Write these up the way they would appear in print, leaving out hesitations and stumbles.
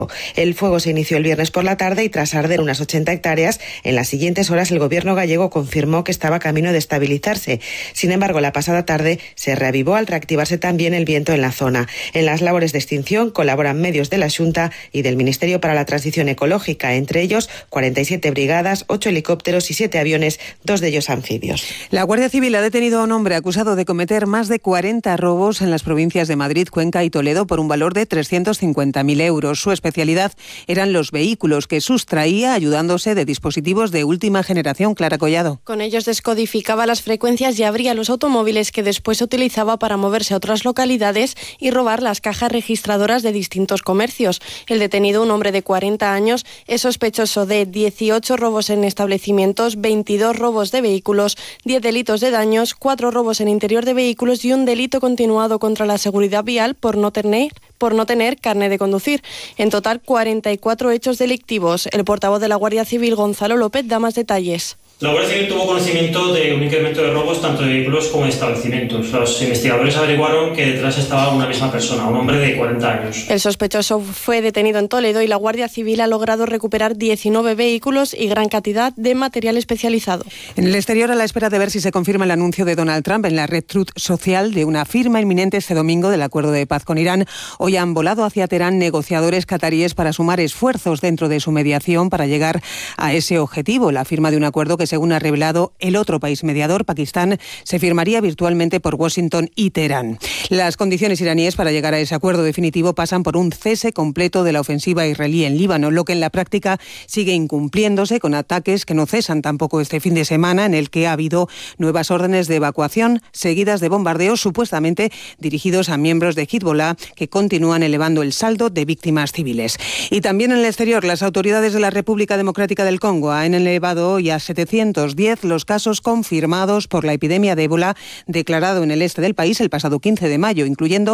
El fuego se inició el viernes por la tarde y tras arder unas 80 hectáreas, en las siguientes horas el gobierno gallego confirmó que estaba camino de estabilizarse. Sin embargo, la pasada tarde se reavivó al reactivarse también el viento en la zona. En las labores de extinción colaboran medios de la Xunta y del Ministerio para la Transición Ecológica, entre ellos 47 brigadas, 8 helicópteros y 7 aviones, 2 de ellos anfibios. La Guardia Civil ha detenido a un hombre acusado de cometer más de 40 robos en las provincias de Madrid, Cuenca y Toledo por un valor de 350.000 euros. Su especialidad eran los vehículos que sustraía ayudándose de dispositivos de última generación. Clara Collado. Con ellos descodificaba las frecuencias y abría los automóviles que después utilizaba para moverse a otras localidades y robar las cajas registradoras de distintos comercios. El detenido, un hombre de 40 años, es sospechoso de 18 robos en establecimientos, 22 robos de vehículos, 10 delitos de daños, 4 robos en interior de vehículos y un delito continuado contra la seguridad vial por no tener carnet de conducir. En total, 44 hechos delictivos. El portavoz de la Guardia Civil, Gonzalo López, da más detalles. La Guardia Civil tuvo conocimiento de un incremento de robos tanto de vehículos como de establecimientos. Los investigadores averiguaron que detrás estaba una misma persona, un hombre de 40 años. El sospechoso fue detenido en Toledo y la Guardia Civil ha logrado recuperar 19 vehículos y gran cantidad de material especializado. En el exterior, a la espera de ver si se confirma el anuncio de Donald Trump en la red Truth Social de una firma inminente este domingo del acuerdo de paz con Irán, hoy han volado hacia Teherán negociadores cataríes para sumar esfuerzos dentro de su mediación para llegar a ese objetivo. La firma de un acuerdo que, según ha revelado el otro país mediador, Pakistán, se firmaría virtualmente por Washington y Teherán. Las condiciones iraníes para llegar a ese acuerdo definitivo pasan por un cese completo de la ofensiva israelí en Líbano, lo que en la práctica sigue incumpliéndose con ataques que no cesan tampoco este fin de semana, en el que ha habido nuevas órdenes de evacuación seguidas de bombardeos supuestamente dirigidos a miembros de Hezbollah, que continúan elevando el saldo de víctimas civiles. Y también en el exterior, las autoridades de la República Democrática del Congo han elevado hoy a 710 los casos confirmados por la epidemia de ébola declarado en el este del país el pasado 15 de mayo, incluyendo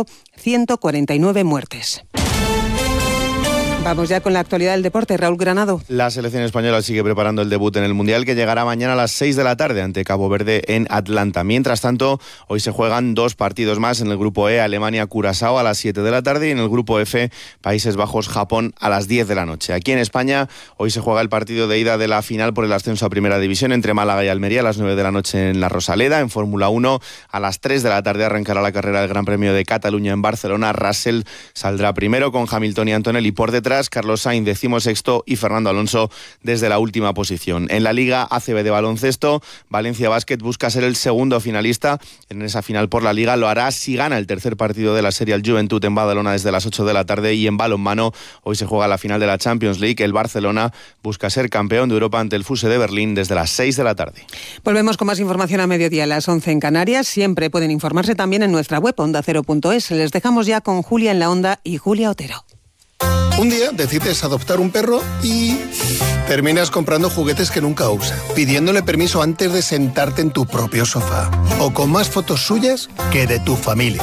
149 muertes. Vamos ya con la actualidad del deporte. Raúl Granado. La selección española sigue preparando el debut en el Mundial, que llegará mañana a las 6 de la tarde ante Cabo Verde en Atlanta. Mientras tanto, hoy se juegan 2 partidos más en el grupo E, Alemania-Curazao a las 7 de la tarde y en el grupo F, Países Bajos-Japón a las 10 de la noche. Aquí en España, hoy se juega el partido de ida de la final por el ascenso a Primera División entre Málaga y Almería a las 9 de la noche en la Rosaleda. En Fórmula 1, a las 3 de la tarde arrancará la carrera del Gran Premio de Cataluña en Barcelona. Russell saldrá primero con Hamilton y Antonelli por detrás, Carlos Sainz 16º y Fernando Alonso desde la última posición. En la Liga ACB de baloncesto, Valencia Basket busca ser el segundo finalista en esa final por la Liga. Lo hará si gana el tercer partido de la serie al Juventud en Badalona desde las 8 de la tarde. Y en balonmano, hoy se juega la final de la Champions League. El Barcelona busca ser campeón de Europa ante el Fuse de Berlín desde las 6 de la tarde. Volvemos con más información a mediodía a las 11 en Canarias. Siempre pueden informarse también en nuestra web ondacero.es. Les dejamos ya con Julia en la Onda y Julia Otero. Un día decides adoptar un perro y terminas comprando juguetes que nunca usa, pidiéndole permiso antes de sentarte en tu propio sofá, o con más fotos suyas que de tu familia.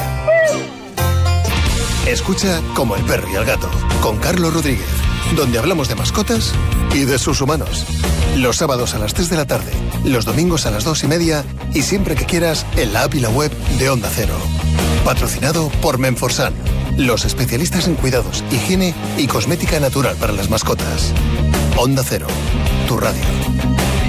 Escucha Como el perro y el gato, con Carlos Rodríguez, donde hablamos de mascotas y de sus humanos. Los sábados a las 3 de la tarde, los domingos a las 2:30 y siempre que quieras en la app y la web de Onda Cero. Patrocinado por Menforsan, los especialistas en cuidados, higiene y cosmética natural para las mascotas. Onda Cero, tu radio.